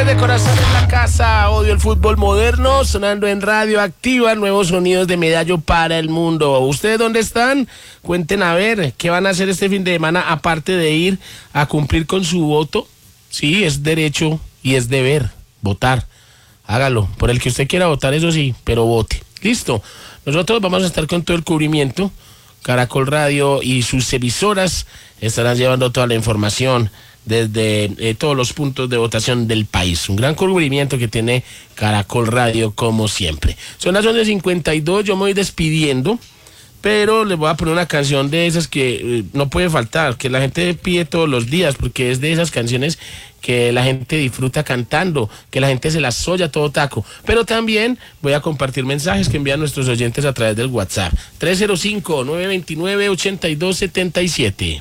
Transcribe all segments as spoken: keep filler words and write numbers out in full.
de corazón en la casa, odio el fútbol moderno, sonando en Radio Activa, nuevos sonidos de Medallo para el mundo. ¿Ustedes dónde están? Cuenten a ver, ¿qué van a hacer este fin de semana aparte de ir a cumplir con su voto? Sí, es derecho y es deber votar. Hágalo, por el que usted quiera votar, eso sí, pero vote. Listo, nosotros vamos a estar con todo el cubrimiento. Caracol Radio y sus emisoras estarán llevando toda la información desde eh, todos los puntos de votación del país. Un gran cubrimiento que tiene Caracol Radio como siempre. Son las once cincuenta y dos, yo me voy despidiendo, pero les voy a poner una canción de esas que eh, no puede faltar, que la gente pide todos los días, porque es de esas canciones que la gente disfruta cantando, que la gente se las soya todo taco. Pero también voy a compartir mensajes que envían nuestros oyentes a través del WhatsApp. tres cero cinco, nueve dos nueve, ocho dos siete siete.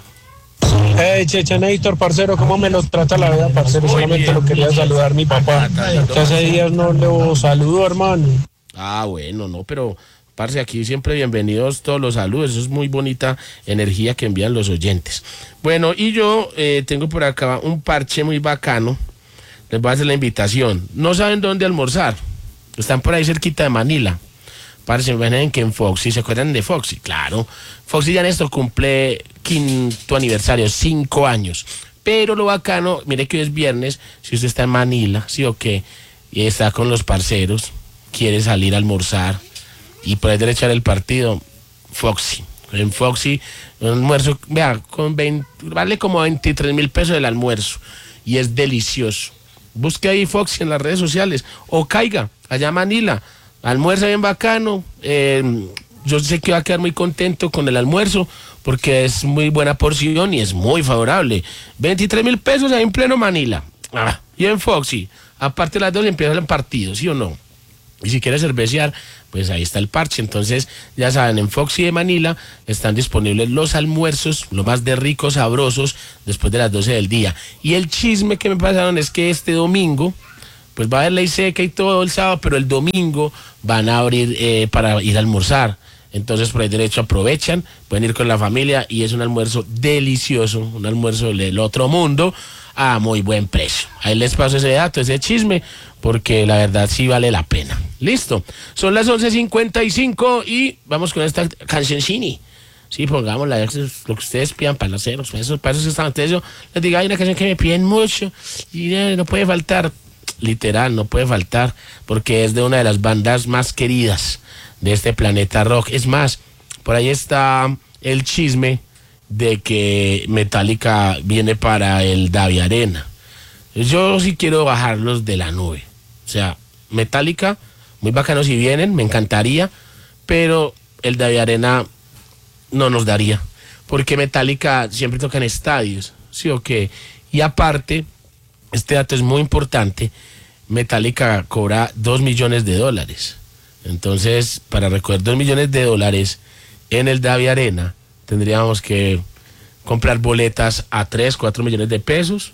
Hey, Chechenator, parcero, ¿cómo me lo trata la vida, parcero? Solamente lo quería saludar mi papá, que hace días no lo saludo, hermano. Ah, bueno, no, pero, parce, aquí siempre bienvenidos todos los saludos, eso es muy bonita energía que envían los oyentes. Bueno, y yo eh, tengo por acá un parche muy bacano, les voy a hacer la invitación. ¿No saben dónde almorzar? Están por ahí cerquita de Manila. Parce, me imaginen que en Foxy, ¿se acuerdan de Foxy? Claro, Foxy ya Néstor cumple quinto aniversario, cinco años. Pero lo bacano, mire que hoy es viernes, si usted está en Manila, sí o qué, y está con los parceros, quiere salir a almorzar y poder echar el partido, Foxy. En Foxy, un almuerzo, vea, con veinte, vale como veintitrés mil pesos el almuerzo y es delicioso. Busque ahí Foxy en las redes sociales o caiga allá a Manila. Almuerza bien bacano, eh, yo sé que va a quedar muy contento con el almuerzo porque es muy buena porción y es muy favorable. veintitrés mil pesos ahí en pleno Manila. Ah, y en Foxy, aparte de las dos empieza el partido, ¿sí o no? Y si quiere cervecear, pues ahí está el parche. Entonces, ya saben, en Foxy de Manila están disponibles los almuerzos, lo más de ricos, sabrosos, después de las doce del día. Y el chisme que me pasaron es que este domingo, pues va a haber ley seca y todo el sábado, pero el domingo van a abrir eh, para ir a almorzar. Entonces, por ahí derecho aprovechan, pueden ir con la familia y es un almuerzo delicioso, un almuerzo del otro mundo a muy buen precio. Ahí les paso ese dato, ese chisme, porque la verdad sí vale la pena. Listo, son las once cincuenta y cinco y vamos con esta cancioncini. Sí, pongámosla, lo que ustedes pidan para hacer, esos pasos que están antes, yo les digo, hay una canción que me piden mucho y eh, no puede faltar. Literal, no puede faltar, porque es de una de las bandas más queridas de este planeta rock. Es más, por ahí está el chisme de que Metallica viene para el Davi Arena. Yo sí quiero bajarlos de la nube. O sea, Metallica, muy bacano si vienen, me encantaría, pero el Davi Arena no nos daría, porque Metallica siempre toca en estadios, ¿sí o qué? Y aparte, este dato es muy importante, Metallica cobra dos millones de dólares. Entonces, para recoger dos millones de dólares en el Davi Arena, tendríamos que comprar boletas a tres, cuatro millones de pesos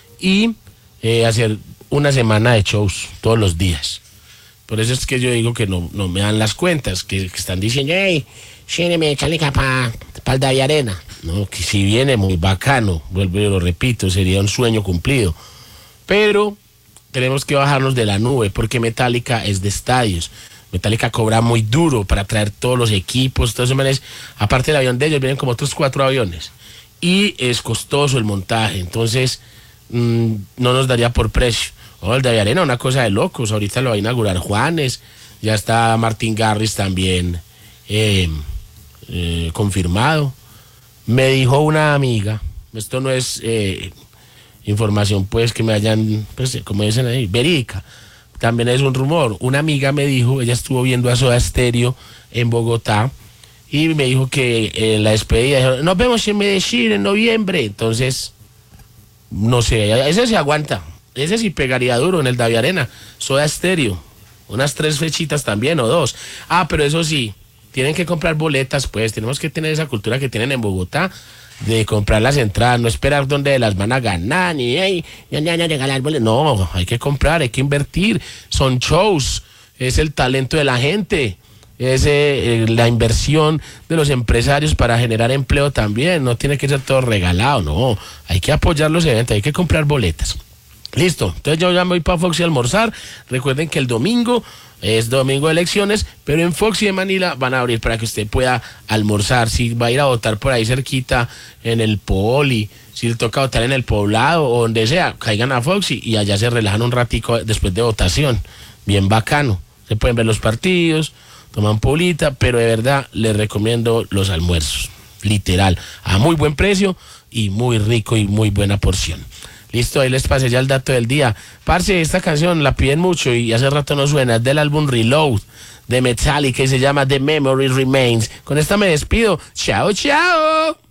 y eh, hacer una semana de shows todos los días. Por eso es que yo digo que no, no me dan las cuentas, que, que están diciendo, hey, viene Metallica para pa el Davi Arena. No, que si viene muy bacano, vuelvo y lo repito, sería un sueño cumplido. Pero tenemos que bajarnos de la nube porque Metallica es de estadios. Metallica cobra muy duro para traer todos los equipos, todos esos. Aparte del avión de ellos, vienen como otros cuatro aviones. Y es costoso el montaje, entonces mmm, no nos daría por precio. Oh, el Davi Arena, una cosa de locos. Ahorita lo va a inaugurar Juanes, ya está Martin Garrix también eh, eh, confirmado. Me dijo una amiga, esto no es eh, información pues que me hayan, pues, como dicen ahí, verídica, también es un rumor. Una amiga me dijo, ella estuvo viendo a Soda Stereo en Bogotá y me dijo que en eh, la despedida, dijo, nos vemos en Medellín en noviembre. Entonces, no sé, ese se aguanta, ese sí pegaría duro en el Davi Arena, Soda Stereo, unas tres fechitas también o dos. Ah, pero eso sí, tienen que comprar boletas, pues tenemos que tener esa cultura que tienen en Bogotá de comprar las entradas, no esperar donde las van a ganar, ni hey, ya, ya, ya llegan las boletas. No, hay que comprar, hay que invertir, son shows, es el talento de la gente, es eh, la inversión de los empresarios para generar empleo también, no tiene que ser todo regalado, no, hay que apoyar los eventos, hay que comprar boletas. Listo, entonces yo ya me voy para Foxy a almorzar. Recuerden que el domingo es domingo de elecciones, pero en Foxy de Manila van a abrir para que usted pueda almorzar. Si va a ir a votar por ahí cerquita en el Poli, si le toca votar en el Poblado o donde sea, caigan a Foxy y allá se relajan un ratico después de votación. Bien bacano. Se pueden ver los partidos, toman polita, pero de verdad les recomiendo los almuerzos. Literal, a muy buen precio y muy rico y muy buena porción. Listo, ahí les pasé ya el dato del día. Parce, esta canción la piden mucho y hace rato no suena. Es del álbum Reload de Metallica y se llama The Memory Remains. Con esta me despido. Chao, chao.